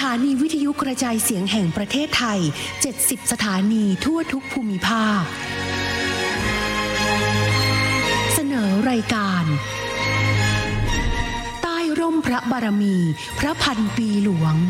ถานีวิทยุกระจายเสียงแห่งประเทศไทย70สถานีทั่วทุกภูมิภาคเสนอรายการใต้ร่มพระบารมีพระพันปีหลวง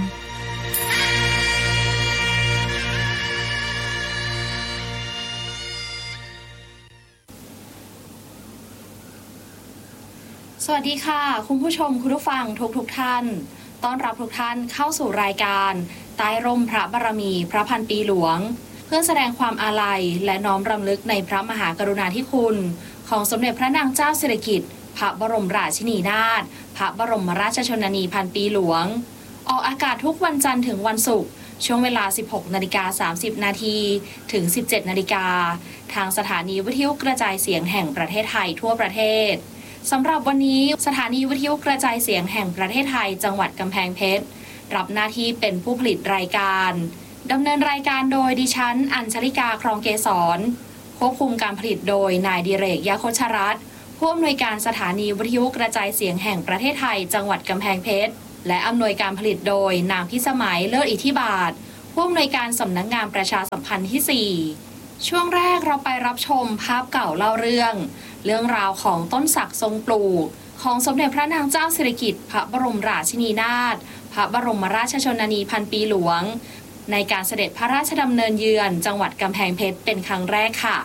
สวัสดีค่ะคุณผู้ชมคุณผู้ฟังทุกท่านต้อนรับทุกท่านเข้าสู่รายการใต้ร่มพระบารมีพระพันปีหลวงเพื่อแสดงความอาลัยและน้อมรำลึกในพระมหากรุณาธิคุณของสมเด็จพระนางเจ้าสิริกิติ์พระบรมราชินีนาถพระบรมราชชนนีพันปีหลวงออกอากาศทุกวันจันทร์ถึงวันศุกร์ช่วงเวลา 16:30 นาทีถึง 17:00 น.ทางสถานีวิทยุกระจายเสียงแห่งประเทศไทยทั่วประเทศสำหรับวันนี้สถานีวิทยุกระจายเสียงแห่งประเทศไทยจังหวัดกำแพงเพชรรับหน้าที่เป็นผู้ผลิตรายการดำเนินรายการโดยดิฉันอัญชลิกาครองเกษรควบคุมการผลิตโดยนายดิเรก ยะโคชรัตน์ผู้อำนวยการสถานีวิทยุกระจายเสียงแห่งประเทศไทยจังหวัดกำแพงเพชรและอำนวยการผลิตโดยนางพิสมัยเลิศอิทธิบาทผู้อำนวยการสำนักงานประชาสัมพันธ์ที่4ช่วงแรกเราไปรับชมภาพเก่าเล่าเรื่องราวของต้นศักดิ์ทรงปลูกของสมเด็จพระนางเจ้าสิริกิติ์พระบรมราชินีนาถพระบรมราชชนนีพันปีหลวงในการเสด็จพระราชดำเนินเยือนจังหวัดกำแพงเพชรเป็นครั้งแรกค่ะ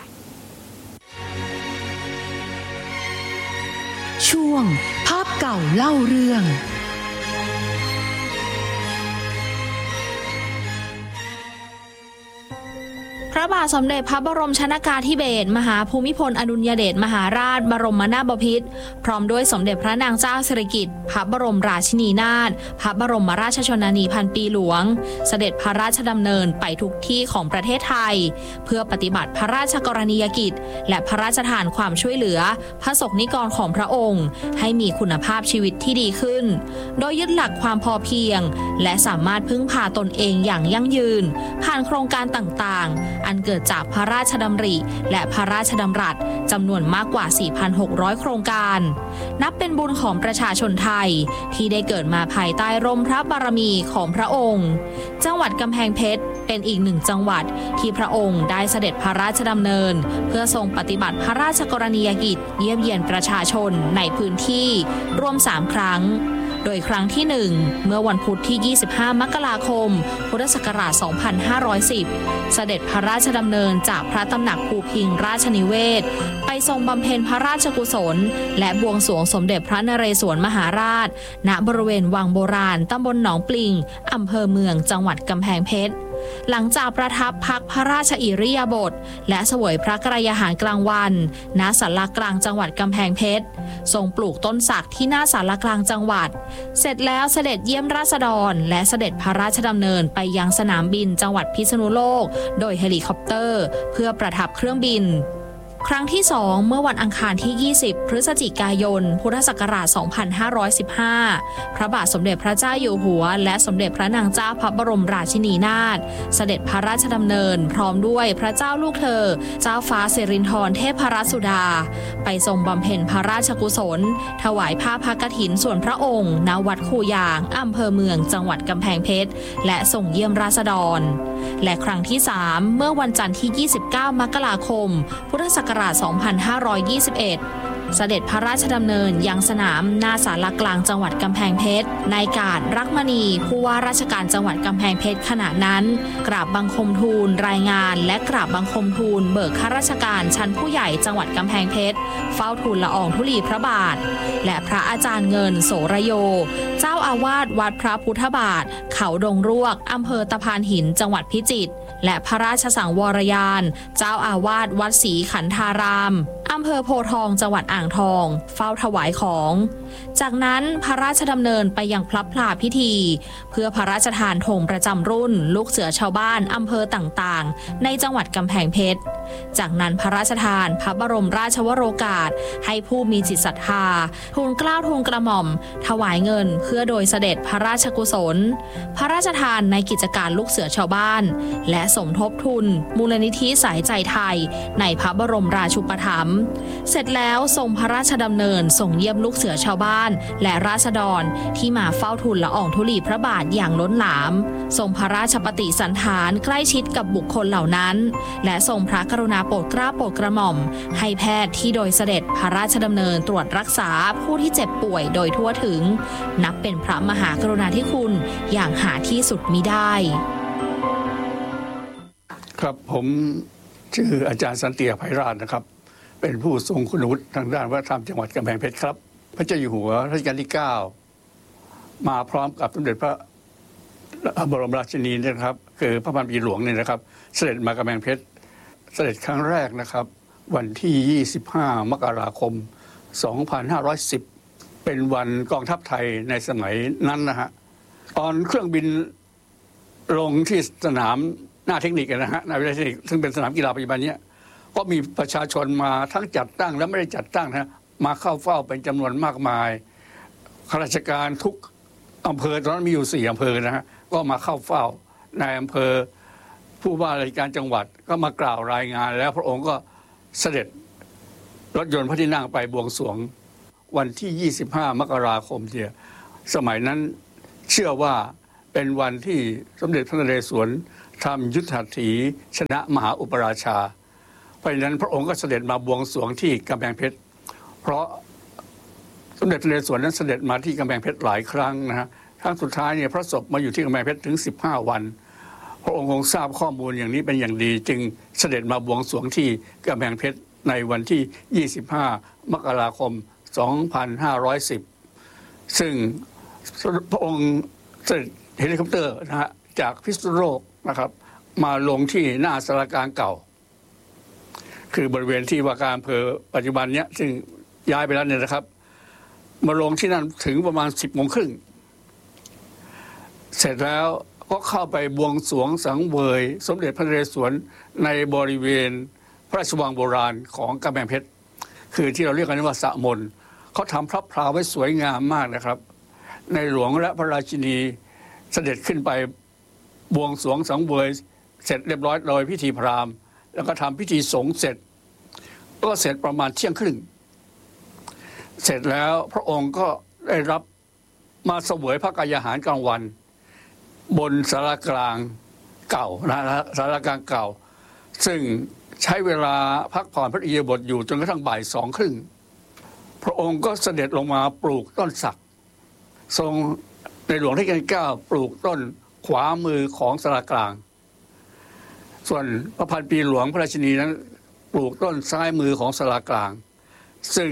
ช่วงภาพเก่าเล่าเรื่องพระบาทสมเด็จพระบรมชนกาธิเบศรมหาภูมิพลอดุลยเดชมหาราชบรมนาถบพิตรพร้อมด้วยสมเด็จพระนางเจ้าสิริกิติ์พระบรมราชินีนาถพระบรมราชชนนีพันปีหลวงเสด็จพระราชดำเนินไปทุกที่ของประเทศไทยเพื่อปฏิบัติพระราชกรณียกิจและพระราชทานความช่วยเหลือพระสงฆ์นิกรของพระองค์ให้มีคุณภาพชีวิตที่ดีขึ้นโดยยึดหลักความพอเพียงและสามารถพึ่งพาตนเองอย่างยั่งยืนผ่านโครงการต่างๆอันเกิดจากพระราชดำริและพระราชดำรัสจำนวนมากกว่า 4,600 โครงการนับเป็นบุญของประชาชนไทยที่ได้เกิดมาภายใต้ร่มพระบารมีของพระองค์จังหวัดกำแพงเพชรเป็นอีกหนึ่งจังหวัดที่พระองค์ได้เสด็จพระราชดำเนินเพื่อทรงปฏิบัติพระราชกรณียกิจเยี่ยมเยียนประชาชนในพื้นที่รวม3 ครั้งโดยครั้งที่1เมื่อวันพุธที่25 มกราคมพุทธศักราช 2510 เสด็จพระราชดำเนินจากพระตำหนักภูพิงราชนิเวศน์ไปทรงบำเพ็ญพระราชกุศลและบวงสรวงสมเด็จพระนเรศวรมหาราชณบริเวณวังโบราณตำบลหนองปลิงอำเภอเมืองจังหวัดกำแพงเพชรหลังจากประทับพักพระราชอิริยาบถและเสวยพระกรยาหารกลางวันณศาลากลางจังหวัดกำแพงเพชรทรงปลูกต้นศักดิ์ที่หน้าศาลากลางจังหวัดเสร็จแล้วเสด็จเยี่ยมราษฎรและเสด็จพระราชดำเนินไปยังสนามบินจังหวัดพิษณุโลกโดยเฮลิคอปเตอร์เพื่อประทับเครื่องบินครั้งที่2เมื่อวันอังคารที่20พฤศจิกายนพุทธศักราช 2515พระบาทสมเด็จพระเจ้าอยู่หัวและสมเด็จพระนางเจ้าพระบรมราชินีนาถเสด็จพระราชดำเนินพร้อมด้วยพระเจ้าลูกเธอเจ้าฟ้าสิรินธรเทพรัตนสุดาไปทรงบำเพ็ญพระราชกุศลถวายผ้าพระกฐินส่วนพระองค์ณวัดคูยางอำเภอเมืองจังหวัดกำแพงเพชรและส่งเยี่ยมราษฎรและครั้งที่3เมื่อวันจันทร์ที่29 มกราคมพุทธศักราช 2521 เสด็จพระราชดำเนินยังสนามหน้าศาลากลางจังหวัดกำแพงเพชรนายกาจรักมณีผู้ว่าราชการจังหวัดกำแพงเพชรขณะนั้นกราบบังคมทูลรายงานและกราบบังคมทูลเบิกข้าราชการชั้นผู้ใหญ่จังหวัดกำแพงเพชรเฝ้าทูลละอองธุลีพระบาทและพระอาจารย์เงินโสระโยเจ้าอาวาสวัดพระพุทธบาทเขาดงรวกอำเภอตะพานหินจังหวัดพิจิตรและพระราชสังวรยานเจ้าอาวาสวัดศรีขันธารามอำเภอโพธิ์ทองจังหวัดอ่างทองเฝ้าถวายของจากนั้นพระราชดำเนินไปยังพระพลาพิธีเพื่อพระราชทานธงประจำรุ่นลูกเสือชาวบ้านอำเภอต่างๆในจังหวัดกำแพงเพชรจากนั้นพระราชทานพระบรมราชวโรกาสให้ผู้มีจิตศรัทธาทูลเกล้าทูลกระหม่อมถวายเงินเพื่อโดยเสด็จพระราชกุศลพระราชทานในกิจการลูกเสือชาวบ้านและสมทบทุนมูลนิธิสายใจไทยในพระบรมราชูปถัมภ์เสร็จแล้วทรงพระราชดำเนินส่งเยี่ยมลูกเสือชาวบ้านและราษฎรที่มาเฝ้าทูลละอองธุลีพระบาทอย่างล้นหลามทรงพระราชปฏิสันถานใกล้ชิดกับบุคคลเหล่านั้นและทรงพระกรุณาโปรดเกล้าโปรดกระหม่อมให้แพทย์ที่โดยเสด็จพระราชดำเนินตรวจรักษาผู้ที่เจ็บป่วยโดยทั่วถึงนับเป็นพระมหากรุณาธิคุณอย่างหาที่สุดมิได้ครับผมชื่ออาจารย์สันติไพราชนะครับเป็นผู้ทรงคุณวุฒิทางด้านวัฒนธรรมจังหวัดกำแพงเพชรครับพระเจ้าอยู่หัวรัชกาลที่9มาพร้อมกับสมเด็จพระบรมราชินีนะครับคือพระพันปีหลวงเนี่ยนะครับเสด็จมากำแพงเพชรเสด็จครั้งแรกนะครับวันที่25มกราคม2510เป็นวันกองทัพไทยในสมัยนั้นนะฮะตอนเครื่องบินลงที่สนามหน้าเทคนิคนะฮะหน้าวิทยาลัยเทคนิคซึ่งเป็นสนามกีฬาปัจจุบันนี้ก็มีประชาชนมาทั้งจัดตั้งและไม่ได้จัดตั้งนะมาเข้าเฝ้าเป็นจำนวนมากมายข้าราชการทุกอำเภอตอนนั้นมีอยู่4อำเภอนะฮะก็มาเข้าเฝ้าในอำเภอผู้ว่าราชการจังหวัดก็มากล่าวรายงานแล้วพระองค์ก็เสด็จรถยนต์พระที่นั่งไปบวงสรวงวันที่25มกราคมเนี่ยสมัยนั้นเชื่อว่าเป็นวันที่สมเด็จพระนเรศวรทำยุทธหัตถีชนะมหาอุปราชาเพราะฉะนั้นพระองค์ก็เสด็จมาบวงสรวงที่กำแพงเพชรเพราะสมเด็จพระนเรศวรนั้นเสด็จมาที่กำแพงเพชรหลายครั้งนะฮะครั้งสุดท้ายเนี่ยพระศพมาอยู่ที่กำแพงเพชรถึง15วันพระองค์คงทราบข้อมูลอย่างนี้เป็นอย่างดีจึงเสด็จมาบวงสรวงที่กำแพงเพชรในวันที่25มกราคม2510ซึ่งพระองค์เสด็จเฮลิคอปเตอร์นะฮะจากพิษณุโลกนะครับมาลงที่หน้าสารกลางเก่าคือบริเวณที่ว่าการอำเภอปัจจุบันเนี้ยซึ่งย้ายไปแล้วเนี่ยนะครับมาลงที่นั่นถึงประมาณ10:30เสร็จแล้วก็เข้าไปบวงสรวงสังเวยสมเด็จพระนเรศวรในบริเวณพระราชวังโบราณของกำแพงเพชรคือที่เราเรียกกันว่าสะมนเขาทำพระพลาไว้สวยงามมากนะครับในหลวงและพระราชินีเสด็จขึ้นไปบวงสรวงสังเวยเสร็จเรียบร้อยโดยพิธีพราหมณ์แล้วก็ทำพิธีสงฆ์เสร็จก็เสร็จประมาณเที่ยงครึ่งเสร็จแล้วพระองค์ก็ได้รับมาเสวยพระกายอาหารกลางวันบนศาลากลางเก่านะศาลากลางเก่าซึ่งใช้เวลาพักผ่อนพระอิริยาบถอยู่จนกระทั่งบ่าย2:30พระองค์ก็เสด็จลงมาปลูกต้นสักทรงในหลวงรัชกาลที่9ปลูกต้นขวามือของศาลากลางส่วนพระพันปีหลวงพระราชินีนั้นปลูกต้นซ้ายมือของศาลากลางซึ่ง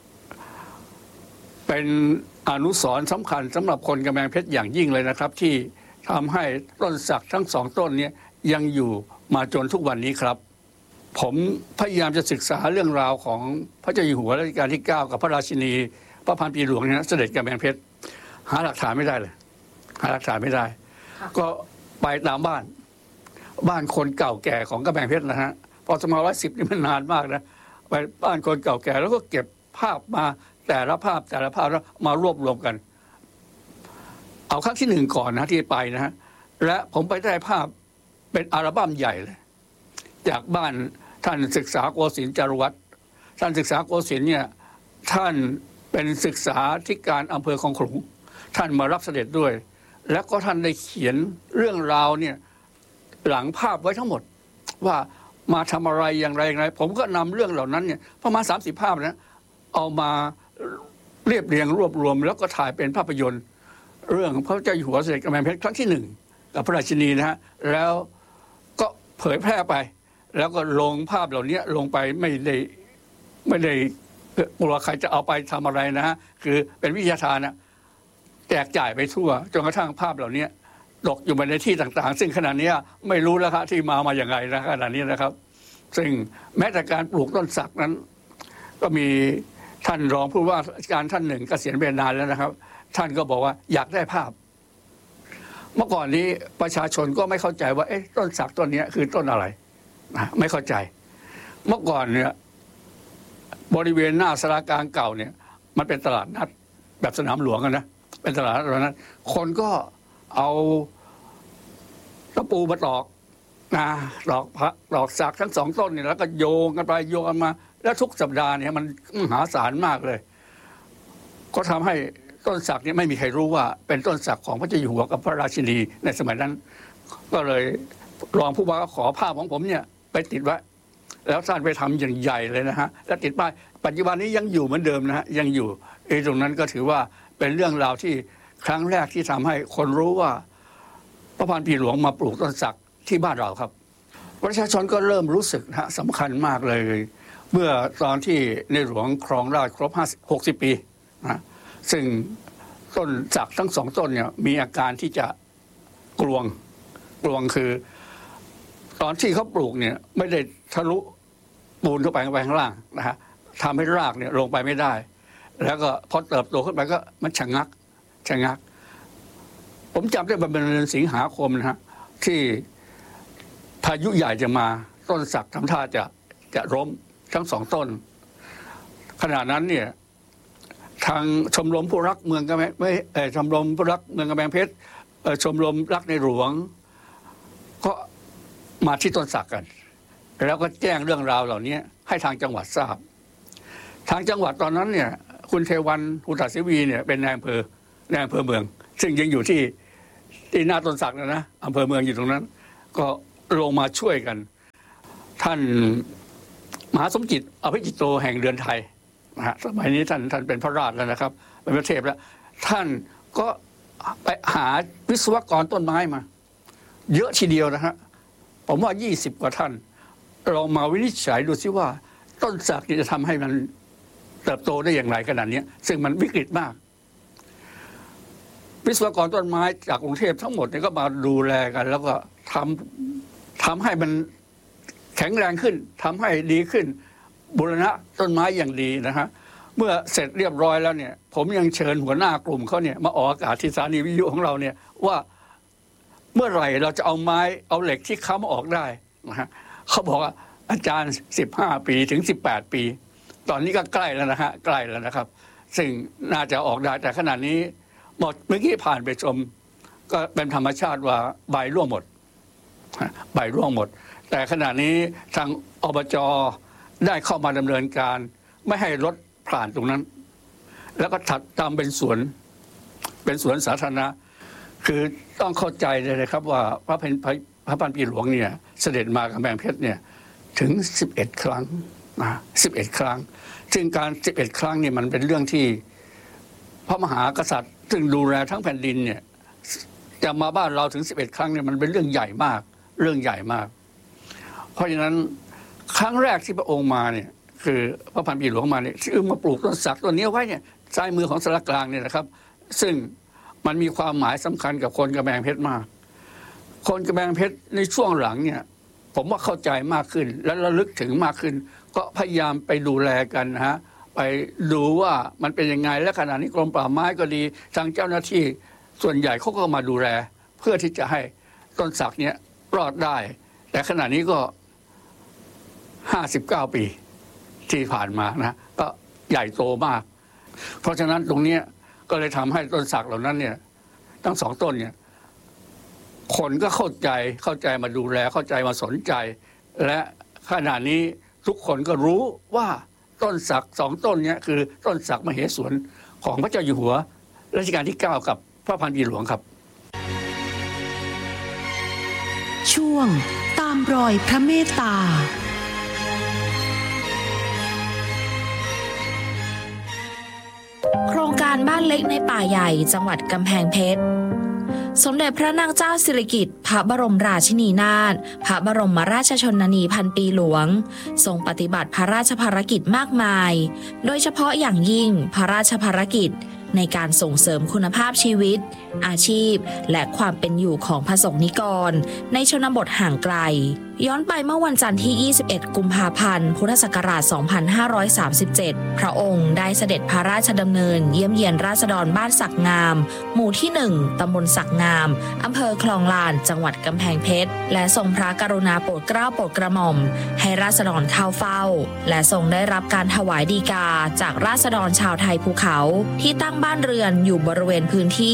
เป็นอนุสรณ์สำคัญสำหรับคนกำแพงเพชรอย่างยิ่งเลยนะครับที่ทำให้ต้นสักทั้ง2ต้นนี้ยังอยู่มาจนทุกวันนี้ครับผมพยายามจะศึกษาเรื่องราวของพระเจ้าอยู่หัวรัชกาลที่9กับพระราชินีพระพันปีหลวงเนี่ยเสด็จกำแพงเพชรหาหลักฐานไม่ได้เลยหาหลักฐานไม่ได้ก็ไปตามบ้านคนเก่าแก่ของกำแพงเพชรนะฮะพศ2510นี่มันนานมากนะไปบ้านคนเก่าแก่แล้วก็เก็บภาพมาแต่ละภาพแล้วมารวบรวมกันเอาครั้งที่1ก่อนนะที่ไปนะฮะและผมไปได้ภาพเป็นอัลบั้มใหญ่เลยจากบ้านท่านศึกษาโกสินทร์จารุวัฒน์ท่านศึกษาโกสินทร์เนี่ยท่านเป็นศึกษาธิการอำเภอคลองขลุงท่านมารับเสด็จด้วยแล้วก็ท่านได้เขียนเรื่องราวเนี่ยหลังภาพไว้ทั้งหมดว่ามาทำอะไรอย่างไรผมก็นำเรื่องเหล่านั้นเนี่ยประมาณ30ภาพนะเอามาเรียบเรียงรวบรวมแล้วก็ถ่ายเป็นภาพยนตร์เรื่องพระเจ้าอยู่หัวเสด็จกำแพงเพชรครั้งที่1กับพระราชินีนะฮะแล้วก็เผยแพร่ไปแล้วก็ลงภาพเหล่านี้ลงไปไม่ได้กลัวใครจะเอาไปทำอะไรนะฮะคือเป็นวิทยาทานนะแจกจ่ายไปทั่วจนกระทั่งภาพเหล่านี้ตกอยู่ในที่ต่างๆซึ่งขณะนี้ไม่รู้แล้วครับที่มาอย่างไรนะขณะนี้นะครับ ซึ่งแม้แต่การปลูกต้นสักนั้นก็มีท่านรองผู้ว่าราชการท่านหนึ่งเกษียณไปนานแล้วนะครับท่านก็บอกว่าอยากได้ภาพเมื่อก่อนนี้ประชาชนก็ไม่เข้าใจว่าต้นสักต้นนี้คือต้นอะไรไม่เข้าใจเมื่อก่อนเนี่ยบริเวณหน้าศาลากลางเก่าเนี่ยมันเป็นตลาดนัดแบบสนามหลวงนะเป็นตลาดนั้นคนก็เอาตะปูมาตอกตอกสักทั้ง2ต้นเนี่ยแล้วก็โยงกันไปโยงกันมาและทุกสัปดาห์เนี่ยมันมหาศาลมากเลยก็ทำให้ต้นสักเนี่ยไม่มีใครรู้ว่าเป็นต้นสักของพระเจ้าอยู่หัวกับพระราชินีในสมัยนั้นก็เลยรองผู้ว่าก็ขอภาพของผมเนี่ยไปติดไว้แล้วท่านไปทำอย่างใหญ่เลยนะฮะแล้วติดป้ายปัจจุบันนี้ยังอยู่เหมือนเดิมนะฮะยังอยู่ตรงนั้นก็ถือว่าเป็นเรื่องราวที่ครั้งแรกที่ทำให้คนรู้ว่าพระพันปีหลวงมาปลูกต้นสักที่บ้านเราครับประชาชนก็เริ่มรู้สึกนะสำคัญมากเลยเมื่อตอนที่ในหลวงครองราชย์ครบ60 ปีนะซึ่งต้นสักทั้งสองต้นเนี่ยมีอาการที่จะกลวงคือตอนที่เขาปลูกเนี่ยไม่ได้ทะลุปูนเข้าไปข้างล่างนะฮะทำให้รากเนี่ยลงไปไม่ได้แล้วก็พอเติบโตขึ้นไปก็มันชะงักผมจำได้เป็นเดือนสิงหาคมนะฮะที่พายุใหญ่จะมาต้นสักทำท่าจะล้มทั้งสองต้นขณะนั้นเนี่ยทางชมรมผู้รักเมืองกำแพงชมรมผู้รักเมืองกำแพงเพชรชมรมรักในหลวงก็มาที่ต้นสักกันแล้วก็แจ้งเรื่องราวเหล่านี้ให้ทางจังหวัดทราบทางจังหวัดตอนนั้นเนี่ยคุณเทวันอุตศิวีเนี่ยเป็นนายอำเภอเมืองซึ่งยังอยู่ที่หน้าต้นสักนะอำเภอเมืองอยู่ตรงนั้นก็ลงมาช่วยกันท่านมหาสมจิตอภิจิตโตแห่งเรือนไทยนะฮะสมัยนี้ท่านเป็นพระราชแล้วนะครับเป็นพระเทพแล้วท่านก็ไปหาวิศวกรต้นไม้มาเยอะทีเดียวนะฮะผมว่า20 กว่าท่านลองมาวินิจฉัยดูซิว่าต้นสักจะทำให้มันเติบโตได้อย่างไรขนาดนี้ซึ่งมันวิกฤตมากวิศวกรต้นไม้จากกรุงเทพทั้งหมดเนี่ยก็มาดูแลกันแล้วก็ทำให้มันแข็งแรงขึ้นทำให้ดีขึ้นบูรณะต้นไม้อย่างดีนะฮะเมื่อเสร็จเรียบร้อยแล้วเนี่ยผมยังเชิญหัวหน้ากลุ่มเขาเนี่ยมาออกอากาศที่สถานีวิทยุของเราเนี่ยว่าเมื่อไหร่เราจะเอาไม้เอาเหล็กที่ค้ำออกได้นะฮะเขาบอกว่าอาจารย์15 ปีถึง18 ปีตอนนี้ก็ใกล้แล้วนะฮะใกล้แล้วนะครับซึ่งน่าจะออกได้แต่ขณะนี้หมดเมื่อกี้ผ่านไปชมก็เป็นธรรมชาติว่าใบร่วงหมดแต่ขณะนี้ทางอบจ.ได้เข้ามาดำเนินการไม่ให้รถผ่านตรงนั้นแล้วก็ถัดตามเป็นสวนสาธารณะคือต้องเข้าใจเลยนะครับว่าพระพันปีหลวงเนี่ยเสด็จมากำแพงเพชรเนี่ยถึง11 ครั้งนะ11 ครั้งซึ่งการ11 ครั้งเนี่ยมันเป็นเรื่องที่พระมหากษัตริย์ซึ่งดูแลทั้งแผ่นดินเนี่ยจะมาบ้านเราถึง11 ครั้งเนี่ยมันเป็นเรื่องใหญ่มากเพราะฉะนั้นครั้งแรกที่พระองค์มาเนี่ยคือพระพันปีหลวงมาเนี่ยที่มาปลูกต้นสักต้นนี้ไว้เนี่ยซ้ายมือของสารกลางเนี่ยนะครับซึ่งมันมีความหมายสำคัญกับคนกำแพงเพชรมากคนกำแพงเพชรในช่วงหลังเนี่ยผมว่าเข้าใจมากขึ้นและระลึกถึงมากขึ้นก็พยายามไปดูแลกันนะฮะไปดูว่ามันเป็นยังไงและขณะนี้กรมป่าไม้ก็ดีทางเจ้าหน้าที่ส่วนใหญ่เขาก็มาดูแลเพื่อที่จะให้ต้นสักเนี่ยรอดได้แต่ขณะนี้ก็59 ปีที่ผ่านมานะก็ใหญ่โตมากเพราะฉะนั้นตรงนี้ก็เลยทำให้ต้นสักเหล่านั้นเนี่ยทั้งสองต้นเนี่ยคนก็เข้าใจมาดูแลเข้าใจมาสนใจและขณะนี้ทุกคนก็รู้ว่าต้นสัก2 ต้นเนี่ยคือต้นสักมเหสวนของพระเจ้าอยู่หัวรัชกาลที่ 9กับพระพันปีหลวงครับช่วงตามรอยพระเมตตาโครงการบ้านเล็กในป่าใหญ่จังหวัดกำแพงเพชรสมเด็จพระนางเจ้าสิริกิติ์พระบรมราชินีนาถพระบรมราชชนนีพันปีหลวงทรงปฏิบัติพระราชภารกิจมากมายโดยเฉพาะอย่างยิ่งพระราชภารกิจในการส่งเสริมคุณภาพชีวิตอาชีพและความเป็นอยู่ของพระสงฆ์นิกรในชนบทห่างไกลย้อนไปเมื่อวันจันทร์ที่21 กุมภาพันธ์พุทธศักราช 2537 พระองค์ได้เสด็จพระราชดำเนินเยี่ยมเยียนราษฎรบ้านสักงามหมู่ที่ 1 ตำบลสักงามอำเภอคลองลานจังหวัดกำแพงเพชรและทรงพระกรุณาโปรดเกล้าโปรดกระหม่อมให้ราษฎรเข้าเฝ้าและทรงได้รับการถวายฎีกาจากราษฎรชาวไทยภูเขาที่ตั้งบ้านเรือนอยู่บริเวณพื้นที่เข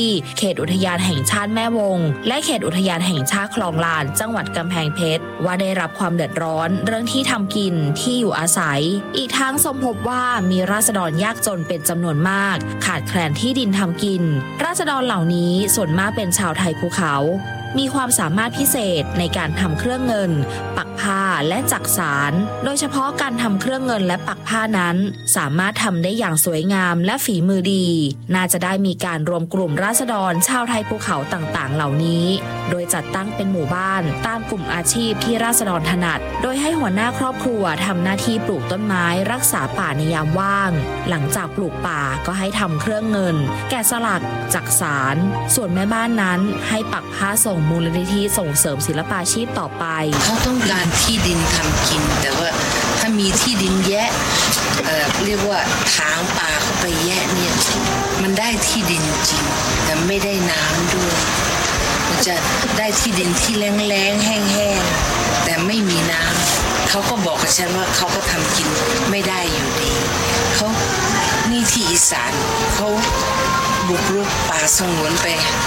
ตอุทยานแห่งชาติแม่วงและเขตอุทยานแห่งชาติคลองลานจังหวัดกำแพงเพชรว่าได้รับความเดือดร้อนเรื่องที่ทำกินที่อยู่อาศัยอีกทั้งทรงพบว่ามีราษฎรยากจนเป็นจำนวนมากขาดแคลนที่ดินทำกินราษฎรเหล่านี้ส่วนมากเป็นชาวไทยภูเขามีความสามารถพิเศษในการทำเครื่องเงินปักผ้าและจักสานโดยเฉพาะการทำเครื่องเงินและปักผ้านั้นสามารถทำได้อย่างสวยงามและฝีมือดีน่าจะได้มีการรวมกลุ่มราษฎรชาวไทยภูเขาต่างๆเหล่านี้โดยจัดตั้งเป็นหมู่บ้านตามกลุ่มอาชีพที่ราษฎรถนัดโดยให้หัวหน้าครอบครัวทำหน้าที่ปลูกต้นไม้รักษาป่าในยามว่างหลังจากปลูกป่าก็ให้ทำเครื่องเงินแกะสลักจักสานส่วนแม่บ้านนั้นให้ปักผ้าส่งมูลนิธิส่งเสริมศิลปาชีพต่อไปเขาต้องการที่ดินทำกินแต่ว่าถ้ามีที่ดินแยะเรียกว่าถางป่าเข้าไปแยะเนี่ยมันได้ที่ดินจริงแต่ไม่ได้น้ำด้วยมันจะได้ที่ดินที่แล้งๆแห้งๆแต่ไม่มีน้ำเขาก็บอกกับฉันว่าเขาก็ทำกินไม่ได้อยู่ดีเขานี่ที่อีสานเขาบุกรุกป่าสงวนไป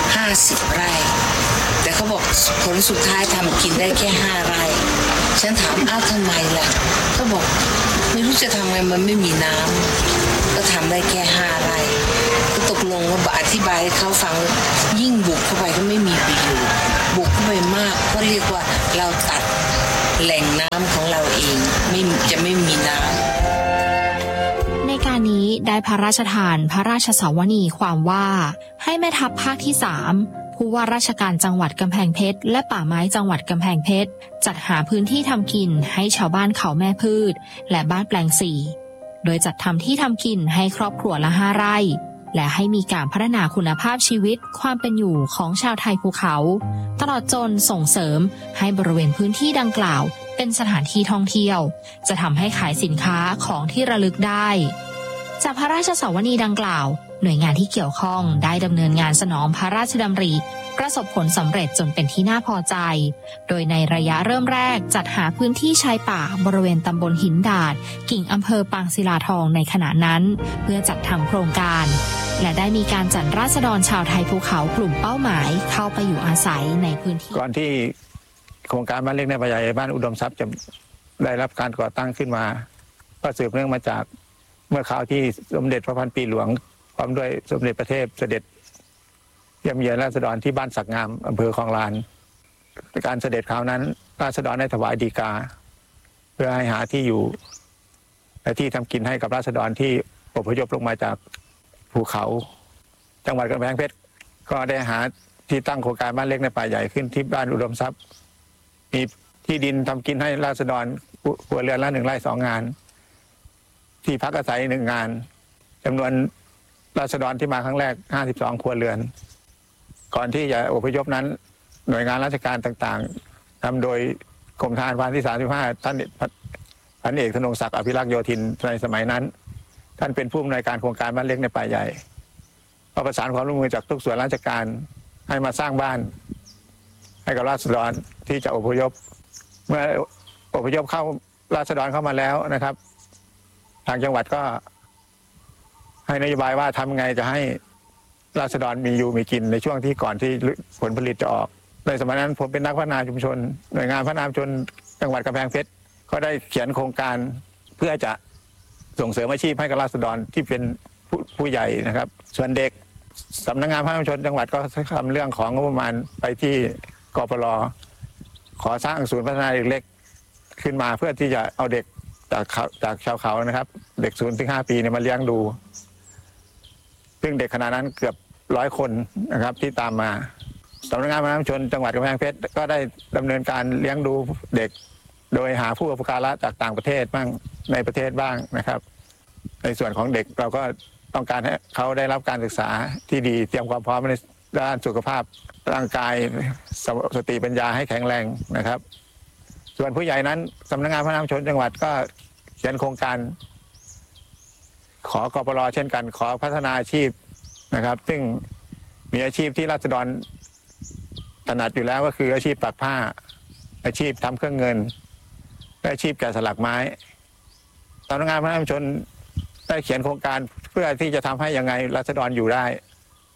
50 ไร่แต่เขาบอกผลสุดท้ายทำกินได้แค่5 ไร่ฉันถามอ้าวทำไมล่ะเขาบอกไม่รู้จะทำไงมันไม่มีน้ำก็ทำได้แค่5 ไร่ก็ตกลงว่าอธิบายให้เขาฟังยิ่งบุกเข้าไปก็ไม่มีประโยชน์บุกเข้าไปมากก็เรียกว่าเราตัดแหล่งน้ำของเราเองจะไม่มีน้ำในการนี้ได้พระราชทานพระราชสวนีความว่าให้แม่ทัพภาคที่3ผู้ว่าราชการจังหวัดกำแพงเพชรและป่าไม้จังหวัดกำแพงเพชรจัดหาพื้นที่ทำกินให้ชาวบ้านเขาแม่พืชและบ้านแปลง4โดยจัดทำที่ทำกินให้ครอบครัวละ5 ไร่และให้มีการพัฒนาคุณภาพชีวิตความเป็นอยู่ของชาวไทยภูเขาตลอดจนส่งเสริมให้บริเวณพื้นที่ดังกล่าวเป็นสถานที่ท่องเที่ยวจะทำให้ขายสินค้าของที่ระลึกได้จากพระราชสวนีดังกล่าวหน่วยงานที่เกี่ยวข้องได้ดำเนินงานสนองพระราชดำริประสบผลสำเร็จจนเป็นที่น่าพอใจโดยในระยะเริ่มแรกจัดหาพื้นที่ชายป่าบริเวณตำบลหินดาดกิ่งอำเภอปางศิลาทองในขณะนั้นเพื่อจัดทำโครงการและได้มีการจัดราษฎรชาวไทยภูเขากลุ่มเป้าหมายเข้าไปอยู่อาศัยในพื้นที่ก่อนที่โครงการบ้านเล็กในป่าใหญ่บ้านอุดมทรัพย์จะได้รับการก่อตั้งขึ้นมาก็สืบเนื่องมาจากเมื่อคราวที่สมเด็จพระพันปีหลวงพร้อมด้วยสมเด็จพระเทพเสด็จเยี่ยมเยียนราษฎรที่บ้านสักงามอำเภอคลองลานการเสด็จคราวนั้นราษฎรได้ถวายฎีกาเพื่อให้หาที่อยู่และที่ทำกินให้กับราษฎรที่อพยพลงมาจากภูเขาจังหวัดกำแพงเพชรก็ได้หาที่ตั้งโครงการบ้านเล็กในป่าใหญ่ขึ้นที่บ้านอุดมทรัพย์มีที่ดินทำกินให้ราษฎรครัวเรือนละ1 ไร่ 2 งานที่พักอาศัย1 งานจำนวนราษฎรที่มาครั้งแรก52 ครัวเรือนก่อนที่จะอพยพนั้นหน่วยงานราชการต่างๆนำโดยกรมทหารพรานที่35ท่านพันเอกธนงศักดิ์อภิรักษ์โยธินในสมัยนั้นท่านเป็นผู้อำนวยการโครงการบ้านเล็กในป่าใหญ่ก็ประสานความร่วมมือจากทุกส่วนราชการให้มาสร้างบ้านให้กับราษฎรที่จะอพยพเมื่ออพยพเข้าราษฎรเข้ามาแล้วนะครับทางจังหวัดก็ให้นโยบายว่าทำไงจะให้ราษฎรมีอยู่มีกินในช่วงที่ก่อนที่ผลผลิตจะออกในสมัยนั้นผมเป็นนักพัฒนาชุมชนหน่วยงานพัฒนาชุมชนจังหวัดกำแพงเพชรก็ได้เขียนโครงการเพื่อจะส่งเสริมอาชีพให้กับราษฎรที่เป็นผู้ใหญ่นะครับส่วนเด็กสำนักงานพัฒนาชุมชนจังหวัดก็ทำเรื่องของงบประมาณไปที่กปร.ขอสร้างศูนย์พัฒนาเด็กเล็กขึ้นมาเพื่อที่จะเอาเด็กจากชาวเขานะครับเด็ก0 ถึง 5 ปีเนี่ยมาเลี้ยงดูซึ่งเด็กขณะนั้นเกือบ100 คนนะครับที่ตามมาสำนักงานพัฒนาชุมชนจังหวัดกำแพงเพชรก็ได้ดำเนินการเลี้ยงดูเด็กโดยหาผู้อุปการะจากต่างประเทศบ้างในประเทศบ้างนะครับในส่วนของเด็กเราก็ต้องการให้เขาได้รับการศึกษาที่ดีเตรียมความพร้อมในด้านสุขภาพร่างกายสติปัญญาให้แข็งแรงนะครับส่วนผู้ใหญ่นั้นสำนักงานพัฒนาชุมชนจังหวัดก็เขียนโครงการขอกปร.เช่นกันขอพัฒนาอาชีพนะครับซึ่งมีอาชีพที่ราษฎรถนัดอยู่แล้วก็คืออาชีพปักผ้าอาชีพทำเครื่องเงินและอาชีพแกะสลักไม้สำนักงานพัฒนาชุมชนได้เขียนโครงการเพื่อที่จะทำให้ยังไงราษฎรอยู่ได้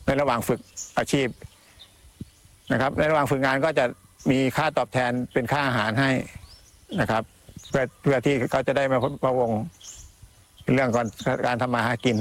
ในระหว่างฝึกอาชีพนะครับในระหว่างฝึกงานก็จะมีค่าตอบแทนเป็นค่าอาหารให้นะครับเพื่อที่เขาจะได้มาพะวงเรื่องการทำมาหากิน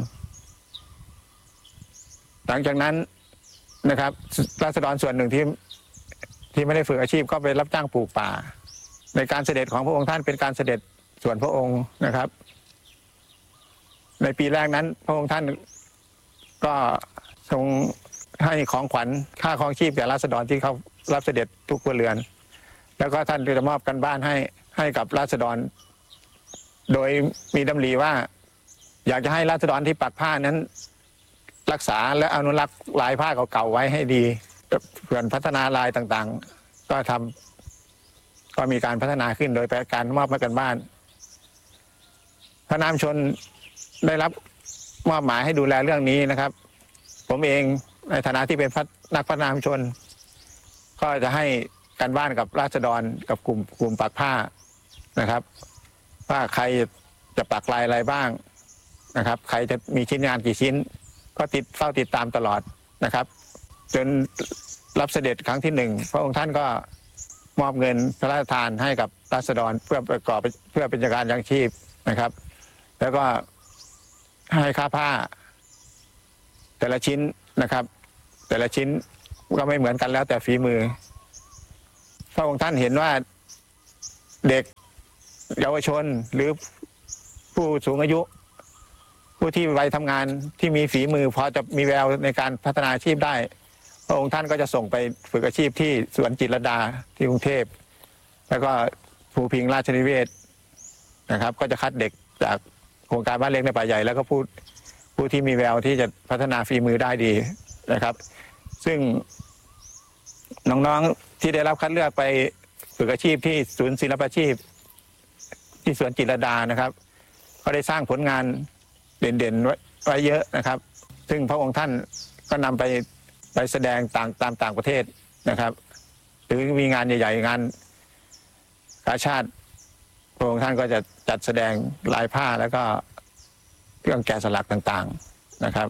หลังจากนั้นนะครับราษฎรส่วนหนึ่งที่ไม่ได้ฝึกอาชีพก็ไปรับจ้างปลูกป่าในการเสด็จของพระองค์ท่านเป็นการเสด็จส่วนพระองค์นะครับในปีแรกนั้นพระองค์ท่านก็ทรงให้ของขวัญค่าครองชีพแก่ราษฎรที่เขารับเสด็จทุกครัวเรือนแล้วก็ท่านจะมอบกันบ้านให้กับราษฎรโดยมีดำริว่าอยากจะให้ราษฎรที่ปักผ้านั้นรักษาและอนุรักษ์ลายผ้าเก่าๆไว้ให้ดีเพื่อพัฒนาลายต่างๆก็มีการพัฒนาขึ้นโดยการมอบกันบ้านพระนามชนได้รับมอบหมายให้ดูแลเรื่องนี้นะครับผมเองในฐานะที่เป็นนักพัฒนาชุมชนก็จะให้การบ้านกับราษฎรกับกลุ่มปักผ้านะครับว่าใครจะปักลายอะไรบ้างนะครับใครจะมีชิ้นงานกี่ชิ้นก็เฝ้าติดตามตลอดนะครับจนรับเสด็จครั้งที่1พระองค์ท่านก็มอบเงินพระราชทานให้กับราษฎรเพื่อประกอบเพื่อเป็นการยังชีพนะครับแล้วก็ให้ค่าผ้าแต่ละชิ้นนะครับแต่ละชิ้นก็ไม่เหมือนกันแล้วแต่ฝีมือพระองค์ท่านเห็นว่าเด็กเยาวชนหรือผู้สูงอายุผู้ที่วัยทำงานที่มีฝีมือพอจะมีแววในการพัฒนาอาชีพได้พระองค์ท่านก็จะส่งไปฝึกอาชีพที่สวนจิตรลดาที่กรุงเทพแล้วก็ภูพิงราชนิเวศนะครับก็จะคัดเด็กจากโครงการบ้านเล็กในป่าใหญ่แล้วก็ผู้ที่มีแววที่จะพัฒนาฝีมือได้ดีนะครับซึ่งน้องๆที่ได้รับคัดเลือกไปฝึกอาชีพที่ศูนย์ศิลปาชีพที่สวนจิตรลดานะครับก็ได้สร้างผลงานเด่นๆไว้เยอะนะครับซึ่งพระองค์ท่านก็นำไปแสดงตามต่างประเทศนะครับหรือมีงานใหญ่ๆงานกาชาติพระองค์ท่านก็จะจัดแสดงลายผ้าแล้วก็เครื่องแกะสลักต่างๆนะครับ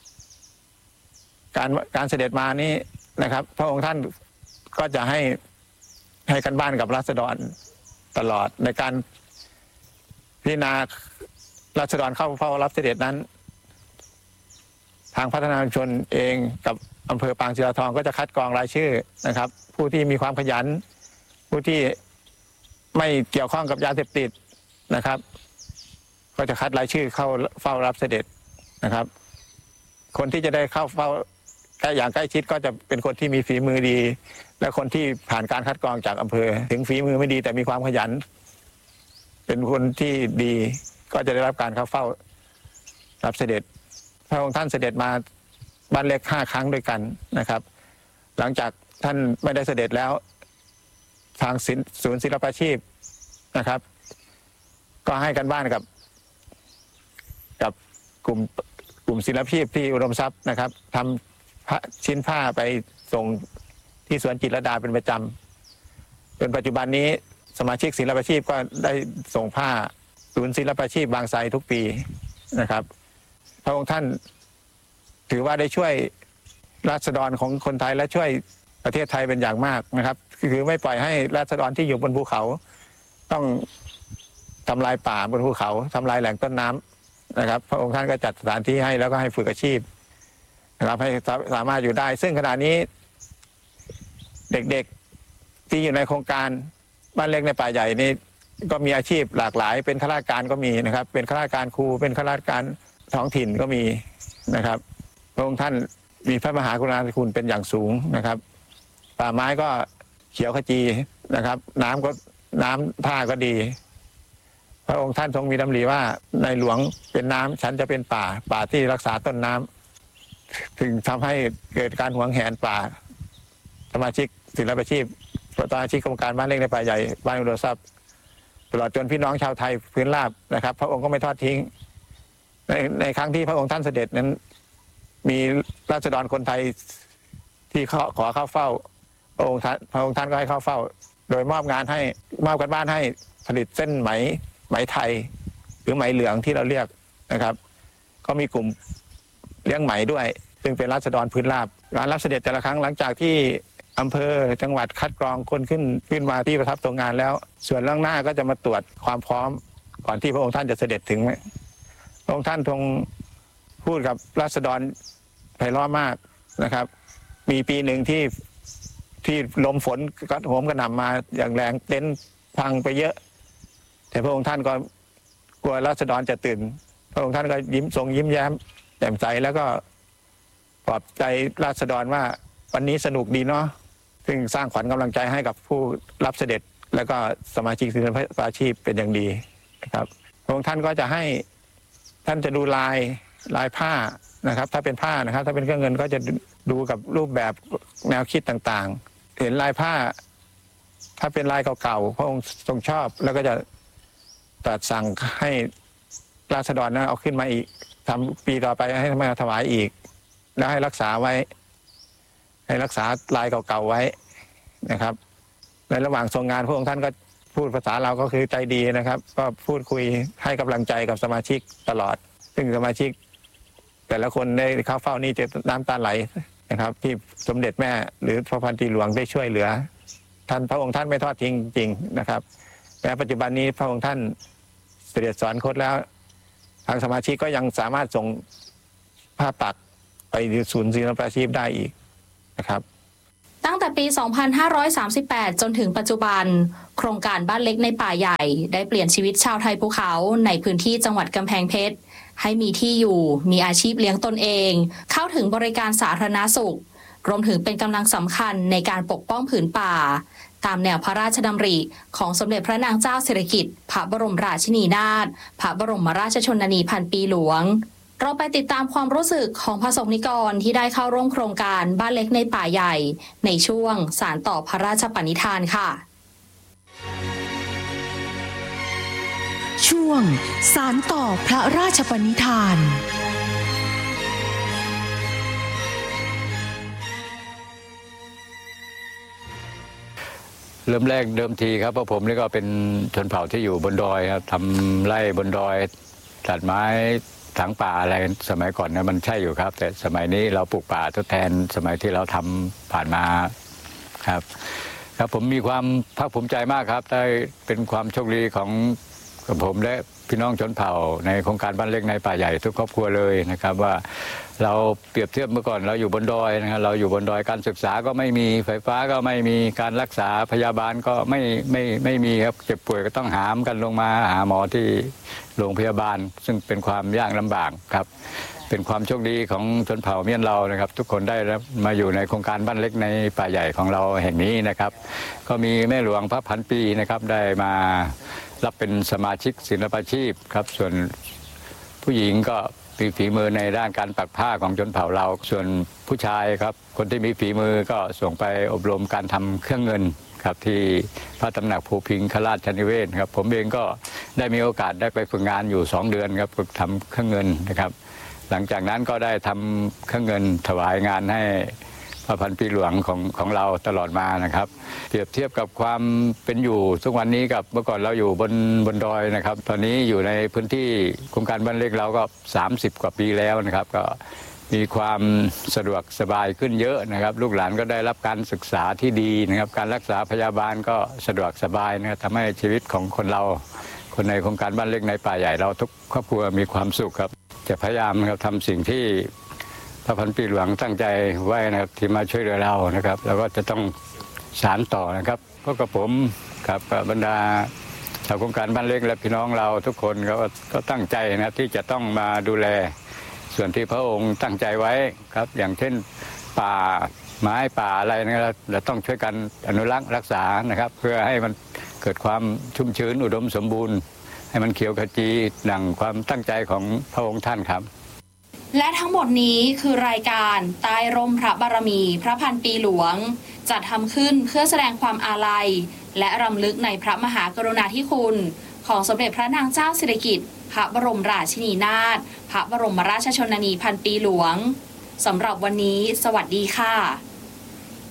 การเสด็จมานี้นะครับพระองค์ท่านก็จะให้กันบ้านกับราษฎรตลอดในการพิจารณาราษฎรเข้าเฝ้ารับเสด็จนั้นทางพัฒนาชุมชนเองกับอำเภอปางศิลาทองก็จะคัดกรองรายชื่อนะครับผู้ที่มีความขยันผู้ที่ไม่เกี่ยวข้องกับยาเสพติดนะครับก็จะคัดรายชื่อเข้าเฝ้ารับเสด็จนะครับคนที่จะได้เข้าเฝ้าอย่างใกล้ชิดก็จะเป็นคนที่มีฝีมือดีและคนที่ผ่านการคัดกรองจากอำเภอถึงฝีมือไม่ดีแต่มีความขยันเป็นคนที่ดีก็จะได้รับการเข้าเฝ้ารับเสด็จพระองค์ท่านเสด็จมาบ้านเล็ก5 ครั้งด้วยกันนะครับหลังจากท่านไม่ได้เสด็จแล้วทางศูนย์ศิลปาชีพนะครับก็ให้กันบ้านกับกลุ่มศิลปาชีพที่อุดมทรัพย์นะครับทำชิ้นผ้าไปส่งที่สวนจิตรลดาเป็นประจำจนปัจจุบันนี้สมาชิกศิลปาชีพก็ได้ส่งผ้าศูนย์ศิลปาชีพบางไทรทุกปีนะครับพระองค์ท่านถือว่าได้ช่วยราษฎรของคนไทยและช่วยประเทศไทยเป็นอย่างมากนะครับคือไม่ปล่อยให้ราษฎรที่อยู่บนภูเขาต้องทำลายป่าบนภูเขาทำลายแหล่งต้นน้ำนะครับพระองค์ท่านก็จัดสถานที่ให้แล้วก็ให้ฝึกอาชีพนะครับให้สามารถอยู่ได้ซึ่งขณะนี้เด็กๆที่อยู่ในโครงการบ้านเล็กในป่าใหญ่นี่ก็มีอาชีพหลากหลายเป็นข้าราชการก็มีนะครับเป็นข้าราชการครูเป็นข้าราชการท้องถิ่นก็มีนะครับพระองค์ท่านมีพระมหากรุณาธิคุณเป็นอย่างสูงนะครับป่าไม้ก็เขียวขจีนะครับน้ำท่าก็ดีพระองค์ท่านทรงมีดำริว่าในหลวงเป็นน้ำฉันจะเป็นป่าที่รักษาต้นน้ำถึงทำให้เกิดการหวงแหนป่าสมาชิกศิลปาชีพสมาชิกโครงการบ้านเล็กในป่าใหญ่บ้านอุดมทรัพย์ตลอดจนพี่น้องชาวไทยพื้นราบนะครับพระองค์ก็ไม่ทอดทิ้งในครั้งที่พระองค์ท่านเสด็จนั้นมีราษฎรคนไทยที่ขอเข้าเฝ้าพระองค์ท่านก็ให้เข้าเฝ้าโดยมอบกันบ้านให้ผลิตเส้นไหมไทยหรือไหมเหลืองที่เราเรียกนะครับก็มีกลุ่มเลี้ยงไหมด้วยซึ่งเป็นราษฎรพื้นราบการรับเสด็จแต่ละครั้งหลังจากที่อำเภอจังหวัดคัดกรองคนขึ้นมาที่ประทับทรงงานแล้วส่วนล่างหน้าก็จะมาตรวจความพร้อมก่อนที่พระองค์ท่านจะเสด็จถึงพระองค์ท่านทรงพูดกับราษฎรไพเราะมากนะครับมีปีหนึ่งที่ลมฝนก็โหมกระหน่ำมาอย่างแรงเต็นท์พังไปเยอะแต่พระองค์ท่านก็กลัวราษฎรจะตื่นพระองค์ท่านก็ยิ้มแย้มแจ่มใสแล้วก็ปลอบใจราษฎรว่าวันนี้สนุกดีเนาะซึ่งสร้างขวัญกำลังใจให้กับผู้รับเสด็จแล้วก็สมาชิกศิลปาชีพเป็นอย่างดีนะครับพระองค์ท่านก็จะให้ท่านจะดูลายผ้านะครับถ้าเป็นผ้านะครับถ้าเป็นเครื่องเงินก็จะดูกับรูปแบบแนวคิดต่างๆเห็นลายผ้าถ้าเป็นลายเก่าๆพระองค์ทรงชอบแล้วก็จะตรัสสั่งให้ราษฎรนั้นเอาขึ้นมาอีกทำปีต่อไปให้มาถวายอีกแล้วให้รักษาไว้ให้รักษาลายเก่าๆไว้นะครับในระหว่างทรงงานพระองค์ท่านก็พูดภาษาเราก็คือใจดีนะครับก็พูดคุยให้กำลังใจกับสมาชิกตลอดซึ่งสมาชิกแต่ละคนได้เข้าเฝ้านี่จะน้ำตาไหลนะครับที่สมเด็จแม่หรือพระพันปีหลวงได้ช่วยเหลือท่านพระองค์ท่านไม่ทอดทิ้งจริงนะครับแม้ปัจจุบันนี้พระองค์ท่านเสด็จสวรรคตแล้วทางสมาชิกก็ยังสามารถส่งผ้าปักไปศูนย์ศิลปาชีพได้อีกนะครับตั้งแต่ปี 2538 จนถึงปัจจุบันโครงการบ้านเล็กในป่าใหญ่ได้เปลี่ยนชีวิตชาวไทยภูเขาในพื้นที่จังหวัดกำแพงเพชรให้มีที่อยู่มีอาชีพเลี้ยงตนเองเข้าถึงบริการสาธารณสุขรวมถึงเป็นกำลังสำคัญในการปกป้องผืนป่าตามแนวพระราชดำริของสมเด็จพระนางเจ้าสิริกิติ์พระบรมราชินีนาถพระบรมราชชนนีพันปีหลวงเราไปติดตามความรู้สึกของประสบนิกรที่ได้เข้าร่วมโครงการบ้านเล็กในป่าใหญ่ในช่วงสานต่อพระราชปณิธานค่ะช่วงสานต่อพระราชปณิธานเริ่มแรกเดิมทีครับเพราะผมนี่ก็เป็นชนเผ่าที่อยู่บนดอยครับทำไร่บนดอยตัดไม้ถางป่าอะไรสมัยก่อนเนี่ยมันใช่อยู่ครับแต่สมัยนี้เราปลูกป่าทดแทนสมัยที่เราทำผ่านมาครับผมมีความภาคภูมิใจมากครับได้เป็นความโชคดีของผมและพี่น้องชนเผ่าในโครงการบ้านเล็กในป่าใหญ่ทุกครอบครัวเลยนะครับว่าเราเปรียบเทียบเมื่อก่อนเราอยู่บนดอยนะครับเราอยู่บนดอยการศึกษาก็ไม่มีไฟฟ้าก็ไม่มีการรักษาพยาบาลก็ไม่มีครับเจ็บป่วยก็ต้องหามกันลงมาหาหมอที่โรงพยาบาลซึ่งเป็นความยากลำบากครับเป็นความโชคดีของชนเผ่าเมียนเรานะครับทุกคนได้มาอยู่ในโครงการบ้านเล็กในป่าใหญ่ของเราแห่งนี้นะครับก็มีแม่หลวงพระพันปีนะครับได้มารับเป็นสมาชิกศิลปาชีพครับส่วนผู้หญิงก็มีฝีมือในด้านการปักผ้าของชนเผ่าเราส่วนผู้ชายครับคนที่มีฝีมือก็ส่งไปอบรมการทำเครื่องเงินครับที่พระตำหนักภูพิงคราชนิเวศครับผมเองก็ได้มีโอกาสได้ไปฝึกงานอยู่2 เดือนครับฝึกทำเครื่องเงินนะครับหลังจากนั้นก็ได้ทำเครื่องเงินถวายงานให้พระพันปีหลวงของเราตลอดมานะครับเปรียบเทียบกับความเป็นอยู่ทุกวันนี้กับเมื่อก่อนเราอยู่บนดอยนะครับตอนนี้อยู่ในพื้นที่โครงการบ้านเล็กเราก็30 กว่าปีแล้วนะครับก็มีความสะดวกสบายขึ้นเยอะนะครับลูกหลานก็ได้รับการศึกษาที่ดีนะครับการรักษาพยาบาลก็สะดวกสบายนะครับทำให้ชีวิตของคนเราคนในโครงการบ้านเล็กในป่าใหญ่เราทุกครอบครัวมีความสุขครับจะพยายามนะครับทำสิ่งที่พระพันปีหลวงตั้งใจไว้นะครับที่มาช่วยเหลือเรานะครับแล้วก็จะต้องสานต่อนะครับก็กับผมครับบรรดาชาวโครงการบ้านเล็กและพี่น้องเราทุกคนก็ตั้งใจนะที่จะต้องมาดูแลส่วนที่พระองค์ตั้งใจไว้ครับอย่างเช่นป่าไม้ป่าอะไรนะครับเราต้องช่วยกันอนุรักษ์รักษานะครับเพื่อให้มันเกิดความชุ่มชื้นอุดมสมบูรณ์ให้มันเขียวขจีดังความตั้งใจของพระองค์ท่านครับและทั้งหมดนี้คือรายการใต้ร่มพระบารมีพระพันปีหลวงจัดทำขึ้นเพื่อแสดงความอาลัยและรำลึกในพระมหากรุณาธิคุณของสมเด็จพระนางเจ้าสิริกิติ์พระบรมราชินีนาถพระบรมราชชนนีพันปีหลวงสำหรับวันนี้สวัสดีค่ะ